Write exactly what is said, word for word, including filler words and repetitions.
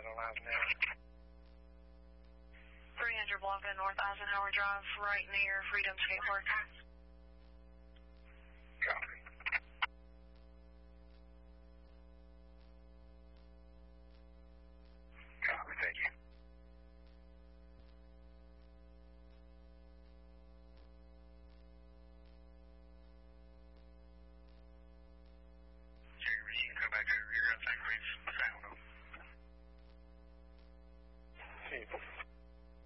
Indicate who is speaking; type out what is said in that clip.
Speaker 1: on Eisenhower.
Speaker 2: three hundred Blanca North Eisenhower Drive, right near Freedom Skate Park.